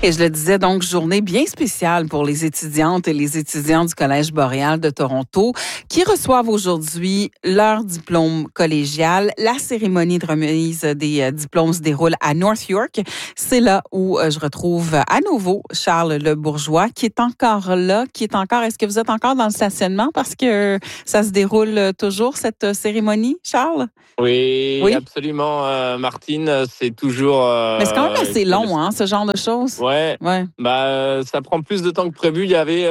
Et je le disais, donc, journée bien spéciale pour les étudiantes et les étudiants du Collège Boréal de Toronto qui reçoivent aujourd'hui leur diplôme collégial. La cérémonie de remise des diplômes se déroule à North York. C'est là où je retrouve à nouveau Charles Le Bourgeois qui est encore là, est-ce que vous êtes encore dans le stationnement parce que ça se déroule toujours cette cérémonie, Charles? Oui, absolument, Martine, c'est toujours... Mais c'est quand même assez long, hein, ce genre de choses. Ouais. Ça prend plus de temps que prévu. Il y avait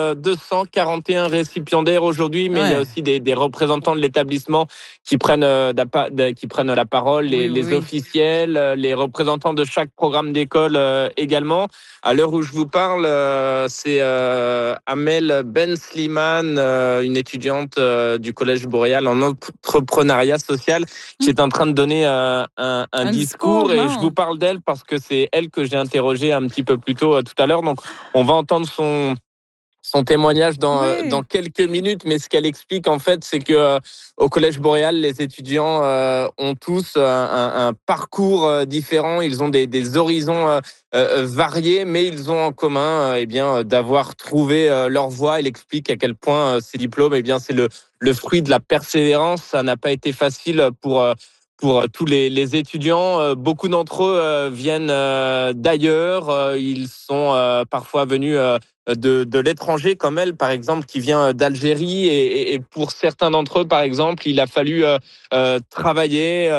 241 récipiendaires aujourd'hui, mais il y a aussi des représentants de l'établissement qui prennent la parole, les officiels, les représentants de chaque programme d'école également. À l'heure où je vous parle, c'est Amel Ben Slimane, une étudiante du Collège Boréal en entrepreneuriat social, qui est en train de donner un discours. Et je vous parle d'elle parce que c'est elle que j'ai interrogée un petit peu plus tôt tout à l'heure. Donc, on va entendre son témoignage dans quelques minutes, mais ce qu'elle explique en fait, c'est que au Collège Boréal, les étudiants ont tous un parcours différent, ils ont des horizons variés, mais ils ont en commun d'avoir trouvé leur voie. Elle explique à quel point ces diplômes, c'est le fruit de la persévérance. Ça n'a pas été facile pour tous les étudiants. Beaucoup d'entre eux viennent d'ailleurs. Ils sont parfois venus de l'étranger, comme elle, par exemple, qui vient d'Algérie. Et pour certains d'entre eux, par exemple, il a fallu travailler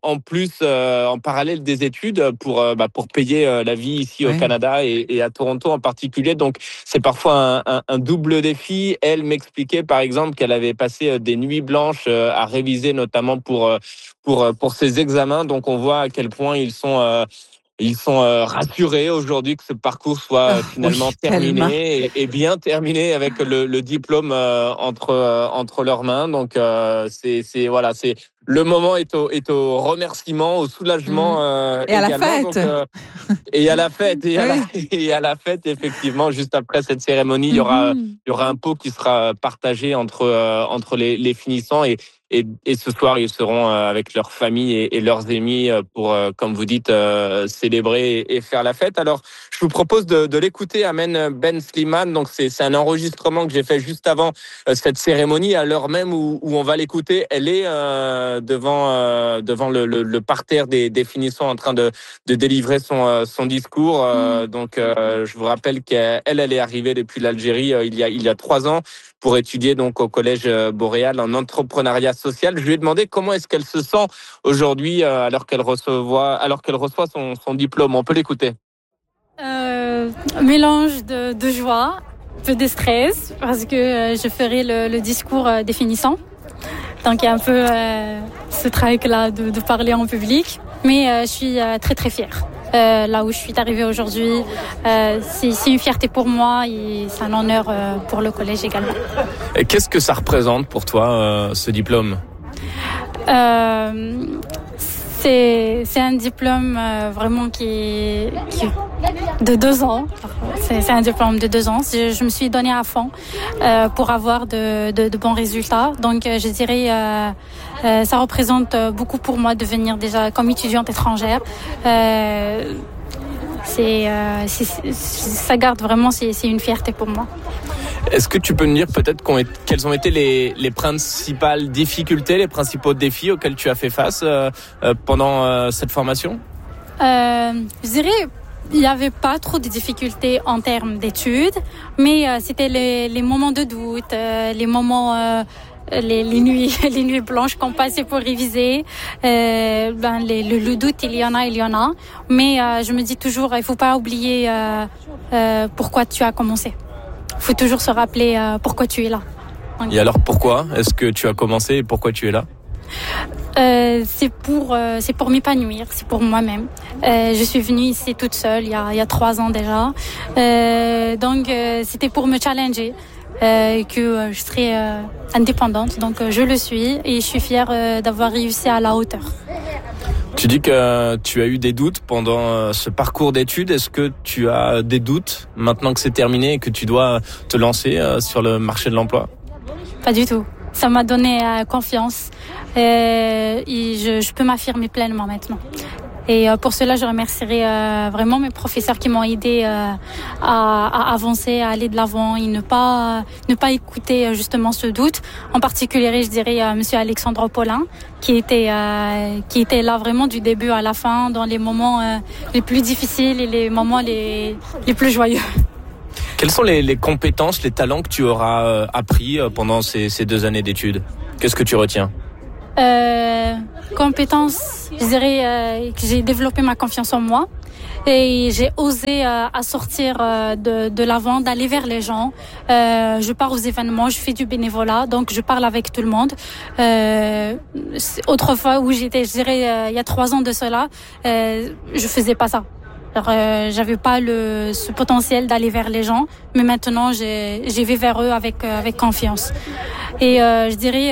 en parallèle des études pour payer la vie ici au Canada et à Toronto en particulier. Donc, c'est parfois un double défi. Elle m'expliquait, par exemple, qu'elle avait passé des nuits blanches à réviser, notamment pour ces examens. Donc, on voit à quel point ils sont rassurés aujourd'hui que ce parcours soit finalement terminé et bien terminé avec le diplôme entre leurs mains. Donc c'est le moment est au remerciement, au soulagement et à également. La fête. Et à la fête effectivement, juste après cette cérémonie, il y aura un pot qui sera partagé entre les finissants et ce soir, ils seront avec leur famille et leurs amis pour, comme vous dites, célébrer et faire la fête. Alors, je vous propose de l'écouter, Amel Ben Slimane. Donc, c'est un enregistrement que j'ai fait juste avant cette cérémonie. À l'heure même où on va l'écouter, elle est devant le parterre des finissants en train de délivrer son discours. Donc, je vous rappelle qu'elle est arrivée depuis l'Algérie il y a 3 ans pour étudier donc au Collège Boréal en entrepreneuriat social. Je lui ai demandé comment est-ce qu'elle se sent aujourd'hui alors qu'elle reçoit son diplôme. On peut l'écouter. Mélange de joie, peu de stress parce que je ferai le discours définissant. Donc il y a un peu ce truc-là de parler en public, mais je suis très très fière. Là où je suis arrivée aujourd'hui, c'est une fierté pour moi et c'est un honneur pour le collège également. Et qu'est-ce que ça représente pour toi, ce diplôme ? C'est un diplôme vraiment qui de 2 ans. C'est un diplôme de 2 ans. Je me suis donnée à fond pour avoir de bons résultats. Donc, je dirais, ça représente beaucoup pour moi de venir déjà comme étudiante étrangère. Ça garde vraiment, c'est une fierté pour moi. Est-ce que tu peux me dire peut-être quelles ont été les principales difficultés, les principaux défis auxquels tu as fait face pendant cette formation ? Je dirais, il n'y avait pas trop de difficultés en termes d'études, mais c'était les moments de doute, les moments... les nuits blanches qu'on passait pour réviser. Le doute, il y en a. Mais je me dis toujours, il faut pas oublier pourquoi tu as commencé. Il faut toujours se rappeler pourquoi tu es là. Donc, et alors pourquoi est-ce que tu as commencé et pourquoi tu es là ? C'est pour m'épanouir, c'est pour moi-même. Je suis venue ici toute seule il y a 3 ans déjà. Donc c'était pour me challenger. Que je serai indépendante, donc je le suis et je suis fière d'avoir réussi à la hauteur. Tu dis que tu as eu des doutes pendant ce parcours d'études. Est-ce que tu as des doutes maintenant que c'est terminé et que tu dois te lancer sur le marché de l'emploi ? Pas du tout. Ça m'a donné confiance et je peux m'affirmer pleinement maintenant. Et pour cela, je remercierai vraiment mes professeurs qui m'ont aidé à avancer, à aller de l'avant et ne pas écouter justement ce doute. En particulier, je dirais Monsieur Alexandre Paulin, qui était là vraiment du début à la fin, dans les moments les plus difficiles et les moments les plus joyeux. Quelles sont les compétences, les talents que tu auras appris pendant ces 2 années d'études? Qu'est-ce que tu retiens? Compétences, je dirais que j'ai développé ma confiance en moi et j'ai osé à sortir de l'avant, d'aller vers les gens. Je pars aux événements, je fais du bénévolat, donc je parle avec tout le monde. Autrefois où j'étais, je dirais il y a 3 ans de cela, je faisais pas ça. Alors, j'avais pas ce potentiel d'aller vers les gens, mais maintenant j'y vais vers eux avec confiance. Et je dirais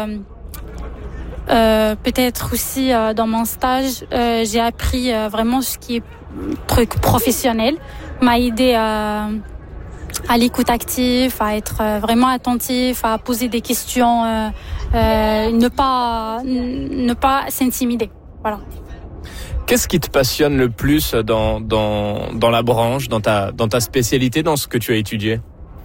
peut-être aussi dans mon stage, j'ai appris vraiment ce qui est truc professionnel, m'a aidé à l'écoute active, à être vraiment attentif, à poser des questions, ne pas s'intimider. Voilà. Qu'est-ce qui te passionne le plus dans la branche, dans ta spécialité, dans ce que tu as étudié?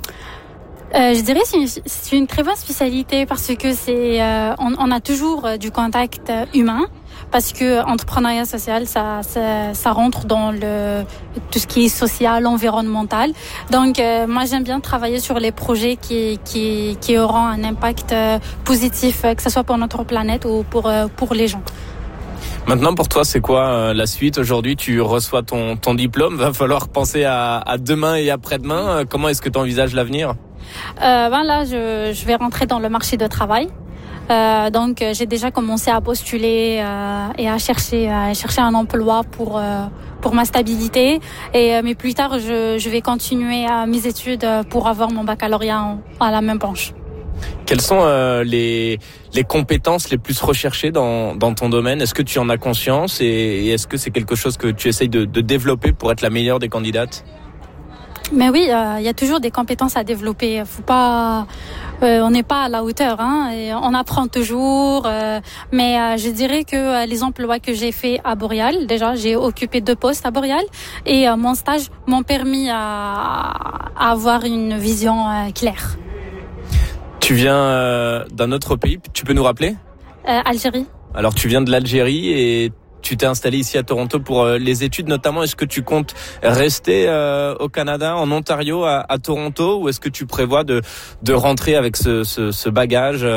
Je dirais c'est une très bonne spécialité parce que on a toujours du contact humain, parce que entrepreneuriat social ça rentre dans tout ce qui est social, environnemental. Donc moi j'aime bien travailler sur les projets qui auront un impact positif, que ce soit pour notre planète ou pour les gens. Maintenant, pour toi, c'est quoi la suite? Aujourd'hui, tu reçois ton diplôme. Va falloir penser à demain et après-demain. Comment est-ce que tu envisages l'avenir? Là, je vais rentrer dans le marché de travail. Donc, j'ai déjà commencé à postuler et à chercher un emploi pour ma stabilité. Mais plus tard, je vais continuer mes études pour avoir mon baccalauréat à la même branche. Quelles sont les compétences les plus recherchées dans ton domaine? Est-ce que tu en as conscience et est-ce que c'est quelque chose que tu essayes de développer pour être la meilleure des candidates? Mais oui, il y a toujours des compétences à développer. Faut pas, on n'est pas à la hauteur, hein. Et on apprend toujours. Mais je dirais que les emplois que j'ai fait à Boréal, déjà, j'ai occupé 2 postes à Boréal, et mon stage m'ont permis à avoir une vision claire. Tu viens d'un autre pays, tu peux nous rappeler? Algérie. Alors tu viens de l'Algérie et tu t'es installé ici à Toronto pour les études notamment. Est-ce que tu comptes rester au Canada, en Ontario, à Toronto, ou est-ce que tu prévois de rentrer avec ce bagage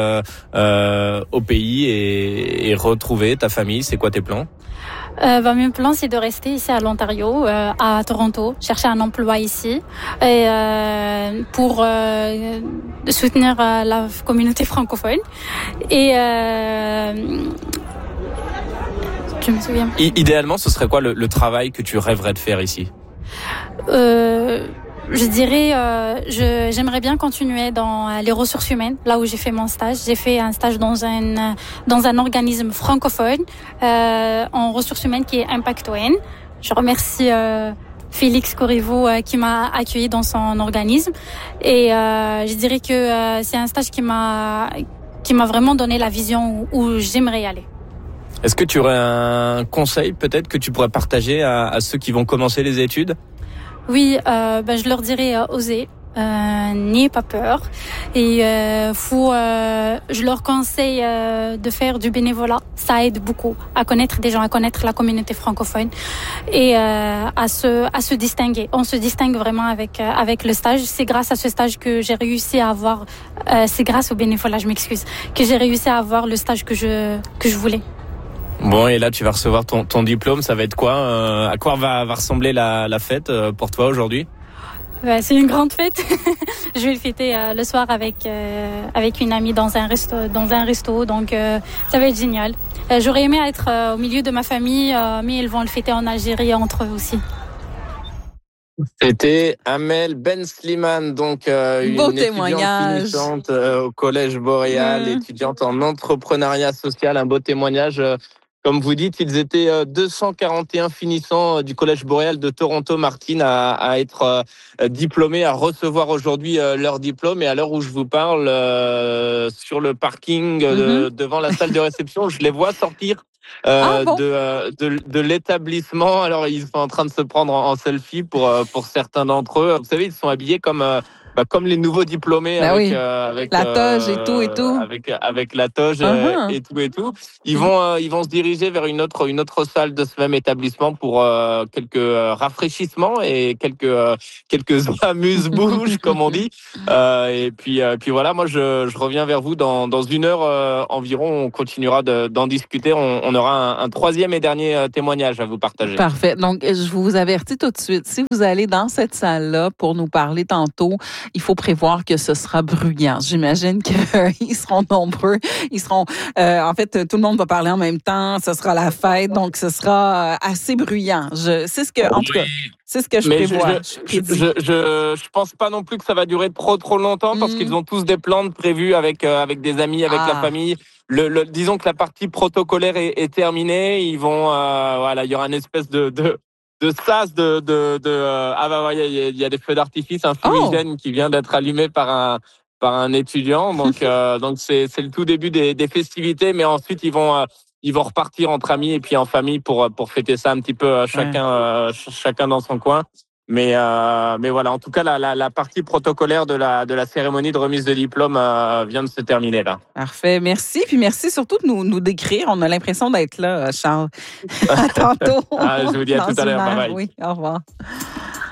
au pays et retrouver ta famille? C'est quoi tes plans? Mon plan, c'est de rester ici à l'Ontario, à Toronto, chercher un emploi ici, et pour soutenir la communauté francophone. Et je me souviens. Idéalement, ce serait quoi le travail que tu rêverais de faire ici? Je dirais, j'aimerais bien continuer dans les ressources humaines, là où j'ai fait mon stage. J'ai fait un stage dans un organisme francophone en ressources humaines qui est Impact ON. Je remercie Félix Corriveau qui m'a accueilli dans son organisme, et je dirais que c'est un stage qui m'a vraiment donné la vision où j'aimerais aller. Est-ce que tu aurais un conseil peut-être que tu pourrais partager à ceux qui vont commencer les études? Oui, je leur dirais oser, n'ayez pas peur, et je leur conseille de faire du bénévolat. Ça aide beaucoup à connaître des gens, à connaître la communauté francophone, et à se distinguer. On se distingue vraiment avec le stage. C'est grâce à ce stage que j'ai réussi à avoir. C'est grâce au bénévolat, je m'excuse, que j'ai réussi à avoir le stage que je voulais. Bon, et là, tu vas recevoir ton diplôme. Ça va être quoi? À quoi va ressembler la fête pour toi aujourd'hui? C'est une grande fête. Je vais le fêter le soir avec une amie dans un resto. Donc, ça va être génial. J'aurais aimé être au milieu de ma famille, mais ils vont le fêter en Algérie entre eux aussi. C'était Amel Ben Slimane, donc une étudiante finissante au Collège Boréal, étudiante en entrepreneuriat social. Un beau témoignage. Comme vous dites, ils étaient 241 finissants du Collège Boréal de Toronto, Martine, à être diplômés, à recevoir aujourd'hui leur diplôme. Et à l'heure où je vous parle, sur le parking devant la salle de réception, je les vois sortir de l'établissement. Alors, ils sont en train de se prendre en selfie pour certains d'entre eux. Vous savez, ils sont habillés comme les nouveaux diplômés avec la toge et tout. Avec la toge et tout. Ils vont se diriger vers une autre salle de ce même établissement pour quelques rafraîchissements et quelques amuse-bouches, comme on dit. Et puis voilà, moi je reviens vers vous dans 1 heure environ. On continuera d'en discuter. On aura un troisième et dernier témoignage à vous partager. Parfait. Donc, je vous avertis tout de suite. Si vous allez dans cette salle-là pour nous parler tantôt, il faut prévoir que ce sera bruyant. J'imagine qu'ils seront nombreux. Ils seront, en fait, tout le monde va parler en même temps. Ce sera la fête, donc ce sera assez bruyant. C'est ce que, en tout cas, c'est ce que je prévois. Je pense pas non plus que ça va durer trop longtemps parce qu'ils ont tous des plans prévus avec des amis, avec la famille. Disons que la partie protocolaire est terminée. Ils vont, voilà, il y aura une espèce de sas il y a des feux d'artifice, un fumigène qui vient d'être allumé par un étudiant. Donc c'est le tout début des festivités, mais ensuite ils vont repartir entre amis et puis en famille pour fêter ça un petit peu chacun dans son coin. Mais voilà, en tout cas la partie protocolaire de la cérémonie de remise de diplôme vient de se terminer là. Parfait, merci. Puis merci surtout de nous décrire. On a l'impression d'être là, Charles. À tantôt. Je vous dis à tout à l'heure. Bye bye. Oui, au revoir.